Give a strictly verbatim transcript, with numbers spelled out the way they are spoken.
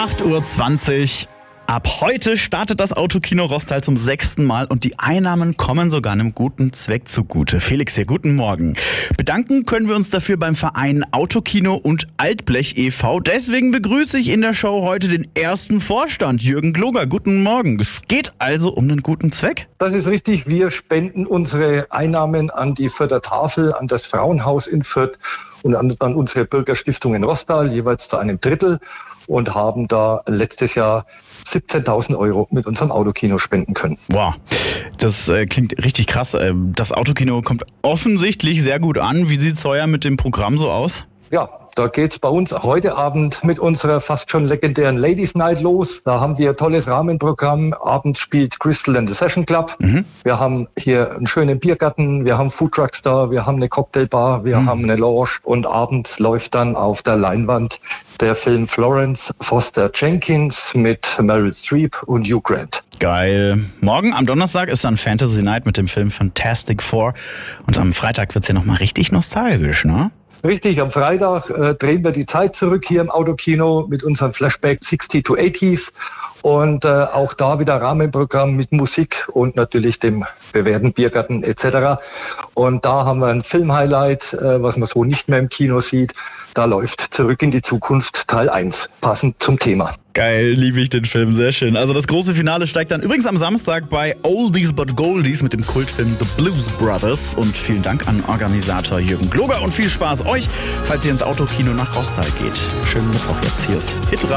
acht Uhr zwanzig. Ab heute startet das Autokino Rostal zum sechsten Mal und die Einnahmen kommen sogar einem guten Zweck zugute. Felix hier, guten Morgen. Bedanken können wir uns dafür beim Verein Autokino und Altblech e V. Deswegen begrüße ich in der Show heute den ersten Vorstand, Jürgen Gloger. Guten Morgen. Es geht also um einen guten Zweck? Das ist richtig. Wir spenden unsere Einnahmen an die Fürther Tafel, an das Frauenhaus in Fürth und an, an unsere Bürgerstiftung in Rostal, jeweils zu einem Drittel, und haben da letztes Jahr siebzehntausend Euro mit unserem Autokino spenden können. Wow, das äh, klingt richtig krass. Das Autokino kommt offensichtlich sehr gut an. Wie sieht's heuer mit dem Programm so aus? Ja, da geht's bei uns heute Abend mit unserer fast schon legendären Ladies Night los. Da haben wir ein tolles Rahmenprogramm. Abends spielt Crystal and the Session Club. Mhm. Wir haben hier einen schönen Biergarten, wir haben Foodtrucks da, wir haben eine Cocktailbar, wir mhm. haben eine Lounge, und abends läuft dann auf der Leinwand der Film Florence Foster Jenkins mit Meryl Streep und Hugh Grant. Geil. Morgen am Donnerstag ist dann Fantasy Night mit dem Film Fantastic Four, und am Freitag wird's ja nochmal richtig nostalgisch, ne? Richtig, am Freitag äh, drehen wir die Zeit zurück hier im Autokino mit unserem Flashback sixty to eighties, und äh, auch da wieder Rahmenprogramm mit Musik und natürlich dem bewährten Biergarten et cetera. Und da haben wir ein Filmhighlight, äh, was man so nicht mehr im Kino sieht. Da läuft Zurück in die Zukunft Teil eins, passend zum Thema. Geil, liebe ich den Film, sehr schön. Also das große Finale steigt dann übrigens am Samstag bei Oldies but Goldies mit dem Kultfilm The Blues Brothers. Und vielen Dank an Organisator Jürgen Gloger und viel Spaß euch, falls ihr ins Autokino nach Rostal geht. Schönen Mittwoch jetzt. Hier ist Hit